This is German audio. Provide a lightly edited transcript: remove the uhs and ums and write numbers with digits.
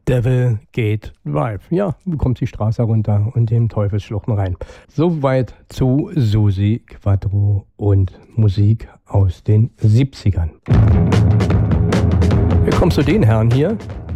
Devil Gate Drive. Ja, du kommst die Straße runter und den Teufelsschluchten rein. Soweit zu Susi Quattro und Musik aus den 70ern. Wir kommen zu den Herren hier.